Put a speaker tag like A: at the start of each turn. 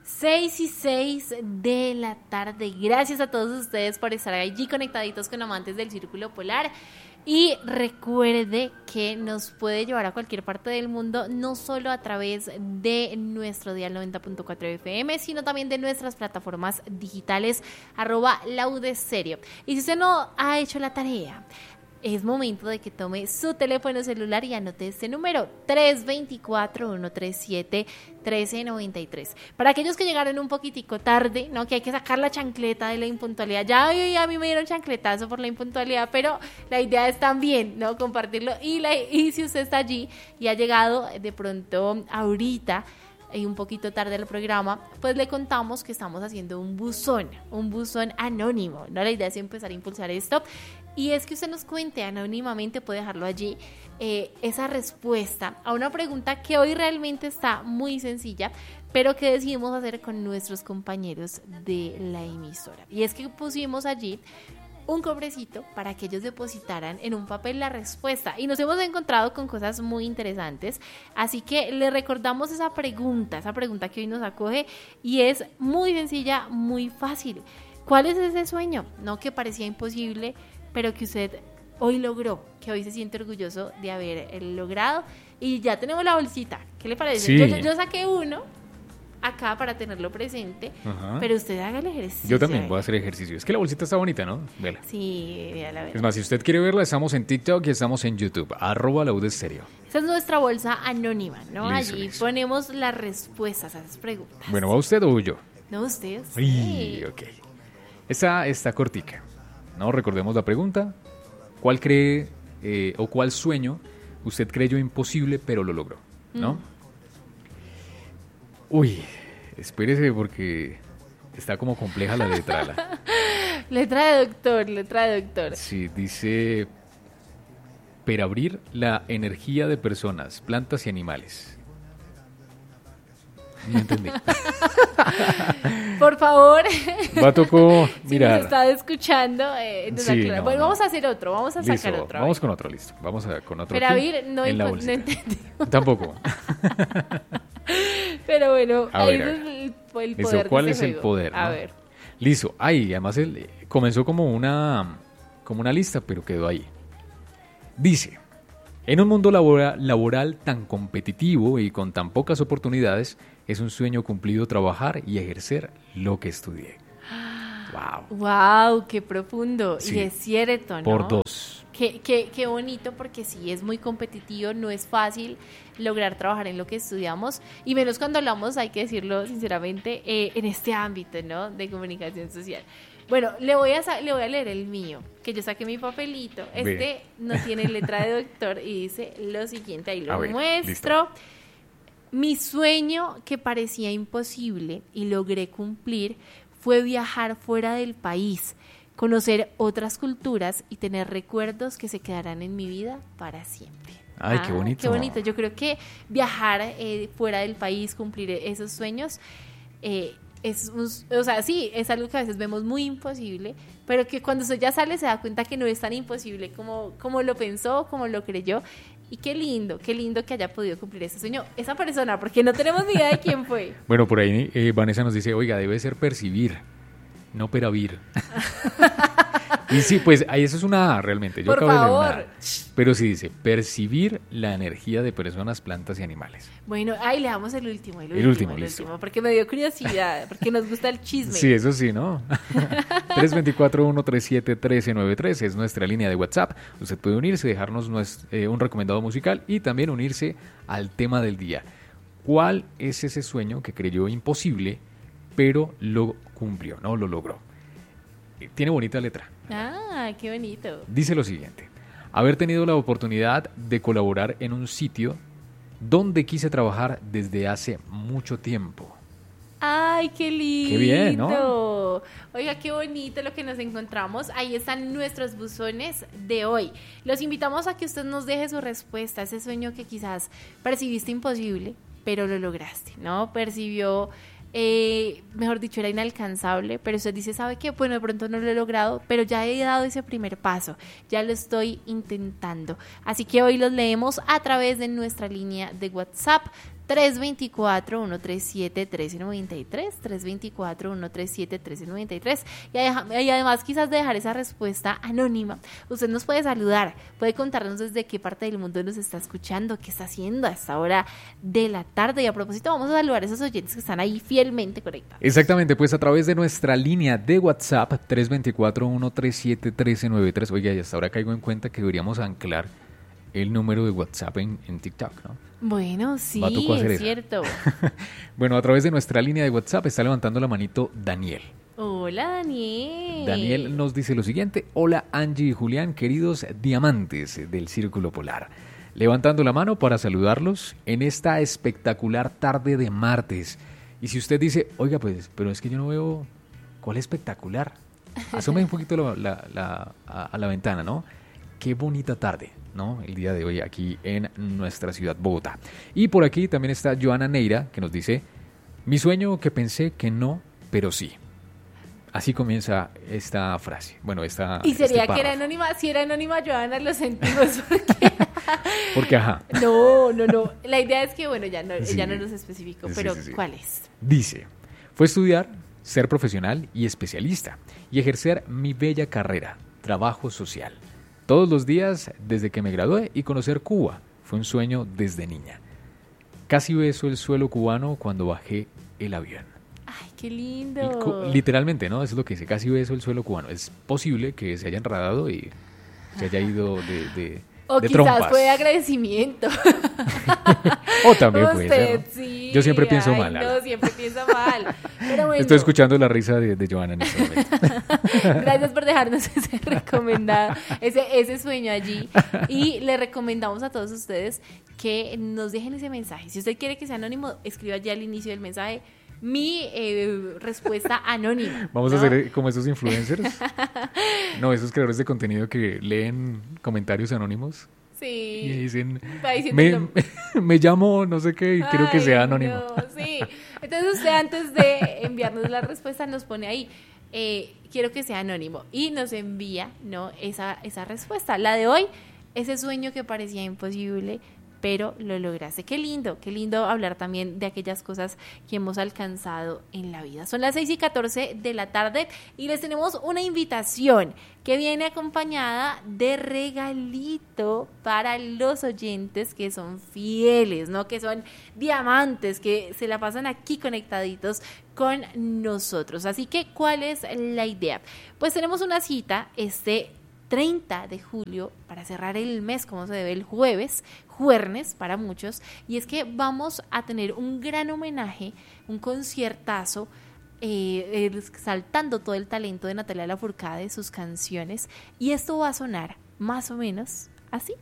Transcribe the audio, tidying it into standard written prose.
A: 6:06 de la tarde. Gracias a todos ustedes por estar allí conectaditos con amantes del Círculo Polar. Y recuerde que nos puede llevar a cualquier parte del mundo, no solo a través de nuestro dial 90.4 FM, sino también de nuestras plataformas digitales, @laudestereo. Y si usted no ha hecho la tarea, es momento de que tome su teléfono celular y anote este número, 324-137-1393. Para aquellos que llegaron un poquitico tarde, ¿no? Que hay que sacar la chancleta de la impuntualidad. Ya hoy a mí me dieron chancletazo por la impuntualidad, pero la idea es también, ¿no? Compartirlo. Y si usted está allí y ha llegado de pronto ahorita, y un poquito tarde al programa, pues le contamos que estamos haciendo un buzón anónimo, ¿no? La idea es empezar a impulsar esto, y es que usted nos cuente anónimamente, puede dejarlo allí, esa respuesta a una pregunta que hoy realmente está muy sencilla, pero que decidimos hacer con nuestros compañeros de la emisora. Y es que pusimos allí un cobrecito para que ellos depositaran en un papel la respuesta, y nos hemos encontrado con cosas muy interesantes, así que le recordamos esa pregunta que hoy nos acoge, y es muy sencilla, muy fácil. ¿Cuál es ese sueño, no, que parecía imposible, pero que usted hoy logró, que hoy se siente orgulloso de haber logrado? Y ya tenemos la bolsita, ¿qué le parece?
B: Sí.
A: Yo saqué uno acá para tenerlo presente. Ajá. Pero usted haga el ejercicio.
B: Yo también voy a hacer ejercicio. Es que la bolsita está bonita, ¿no? Vela.
A: Sí, véala.
B: Es más, si usted quiere verla, estamos en TikTok y estamos en YouTube, @laudestereo.
A: Esa es nuestra bolsa anónima, ¿no? Allí ponemos las respuestas a esas preguntas.
B: Bueno, ¿va usted o yo?
A: No, usted.
B: Sí. Ok. Esta está cortica, ¿no? Recordemos la pregunta. ¿Cuál cree o cuál sueño usted creyó imposible, pero lo logró? ¿No? Uy, espérese porque está como compleja la letra.
A: Letra de doctor.
B: Sí, dice: para abrir la energía de personas, plantas y animales. No entendí.
A: Por favor.
B: Va a tocar mirar.
A: Si nos está escuchando,
B: sí, no,
A: bueno, vamos a hacer otro, vamos a sacar
B: listo,
A: otro.
B: Vamos con otro, listo. Vamos con otro.
A: Pero abrir, no
B: entendí. Tampoco.
A: Pero bueno,
B: a ver,
A: el poder.
B: Eso, ¿cuál es
A: juego?
B: El poder?
A: A
B: ¿no?
A: ver.
B: Listo. Además comenzó como una lista, pero quedó ahí. Dice: en un mundo laboral tan competitivo y con tan pocas oportunidades, es un sueño cumplido trabajar y ejercer lo que estudié.
A: Wow, qué profundo.
B: Sí.
A: Y es cierto, ¿no?
B: Por 2.
A: Qué bonito, porque sí, es muy competitivo, no es fácil lograr trabajar en lo que estudiamos, y menos cuando hablamos, hay que decirlo sinceramente, en este ámbito, ¿no? De comunicación social. Bueno, le voy a leer el mío, que yo saqué mi papelito. No tiene letra de doctor y dice lo siguiente, ahí lo muestro. Listo. Mi sueño, que parecía imposible y logré cumplir, fue viajar fuera del país, conocer otras culturas y tener recuerdos que se quedarán en mi vida para siempre.
B: Ay, qué bonito.
A: Qué bonito. Yo creo que viajar fuera del país, cumplir esos sueños, sí, es algo que a veces vemos muy imposible, pero que cuando usted ya sale se da cuenta que no es tan imposible como lo pensó, como lo creyó. Y qué lindo que haya podido cumplir ese sueño esa persona, porque no tenemos ni idea de quién fue.
B: Bueno, por ahí Vanessa nos dice: oiga, debe ser percibir, no peravir. Y sí, pues ahí eso es una A realmente. Yo
A: por favor.
B: Pero sí dice: percibir la energía de personas, plantas y animales.
A: Bueno, ahí le damos el último, porque me dio curiosidad, porque nos gusta el chisme.
B: Sí, eso sí, ¿no? 324-137-1393 es nuestra línea de WhatsApp. Usted puede unirse, dejarnos un recomendado musical y también unirse al tema del día. ¿Cuál es ese sueño que creyó imposible, pero lo cumplió, no lo logró? Tiene bonita letra.
A: Ah, qué bonito.
B: Dice lo siguiente: haber tenido la oportunidad de colaborar en un sitio donde quise trabajar desde hace mucho tiempo.
A: ¡Ay, qué lindo!
B: ¡Qué bien!, ¿no?
A: Oiga, qué bonito lo que nos encontramos. Ahí están nuestros buzones de hoy. Los invitamos a que usted nos deje su respuesta, ese sueño que quizás percibiste imposible, pero lo lograste, ¿no? Percibió, mejor dicho, era inalcanzable, pero usted dice, ¿sabe qué? Bueno, de pronto no lo he logrado, pero ya he dado ese primer paso, ya lo estoy intentando. Así que hoy los leemos a través de nuestra línea de WhatsApp 324-137-1393, 324-137-1393, y además quizás de dejar esa respuesta anónima, usted nos puede saludar, puede contarnos desde qué parte del mundo nos está escuchando, qué está haciendo a esta hora de la tarde, y a propósito vamos a saludar a esos oyentes que están ahí fielmente conectados.
B: Exactamente, pues a través de nuestra línea de WhatsApp 324-137-1393. Oiga, y hasta ahora caigo en cuenta que deberíamos anclar el número de WhatsApp en TikTok, ¿no?
A: Bueno, sí, es cierto.
B: Bueno, a través de nuestra línea de WhatsApp está levantando la manito Daniel.
A: Hola, Daniel.
B: Daniel nos dice lo siguiente: hola Angie y Julián, queridos diamantes del Círculo Polar. Levantando la mano para saludarlos en esta espectacular tarde de martes. Y si usted dice, oiga, pues, pero es que yo no veo cuál espectacular. Asome un poquito a la ventana, ¿no? Qué bonita tarde, ¿no? El día de hoy aquí en nuestra ciudad, Bogotá. Y por aquí también está Joana Neira, que nos dice, mi sueño que pensé que no, pero sí. Así comienza esta frase. Bueno, esta.
A: ¿Y sería que era anónima? Si era anónima, Joana, lo sentimos.
B: Porque, ajá.
A: No. La idea es que, bueno, ella no nos especificó, pero
B: sí.
A: ¿cuál es?
B: Dice, fue estudiar, ser profesional y especialista y ejercer mi bella carrera, trabajo social. Todos los días desde que me gradué y conocer Cuba fue un sueño desde niña. Casi beso el suelo cubano cuando bajé el avión.
A: ¡Ay, qué lindo!
B: Literalmente, ¿no? Eso es lo que dice, casi beso el suelo cubano. Es posible que se haya enredado y se haya ido de
A: o
B: de
A: quizás
B: trompas.
A: fue de agradecimiento.
B: O también puede ser, ¿no?
A: Sí.
B: Yo siempre pienso mal.
A: No, siempre piensa mal. Pero bueno.
B: Estoy escuchando la risa de Joana en este momento.
A: Gracias por dejarnos ese recomendado, ese sueño allí. Y le recomendamos a todos ustedes que nos dejen ese mensaje. Si usted quiere que sea anónimo, escriba ya al inicio del mensaje mi respuesta anónima.
B: Vamos a hacer como esos influencers. No, esos creadores de contenido que leen comentarios anónimos.
A: Sí.
B: Y dicen, me llamo no sé qué y quiero que sea anónimo.
A: No, sí. Entonces usted antes de enviarnos la respuesta nos pone ahí, quiero que sea anónimo. Y nos envía, ¿no? esa respuesta. La de hoy, ese sueño que parecía imposible, pero lo lograste. Qué lindo hablar también de aquellas cosas que hemos alcanzado en la vida. Son las 6:14 de la tarde y les tenemos una invitación que viene acompañada de regalito para los oyentes que son fieles, ¿no? Que son diamantes, que se la pasan aquí conectaditos con nosotros. Así que, ¿cuál es la idea? Pues tenemos una cita 30 de julio para cerrar el mes como se debe, el jueves para muchos, y es que vamos a tener un gran homenaje, un conciertazo exaltando todo el talento de Natalia Lafourcade, sus canciones, y esto va a sonar más o menos así.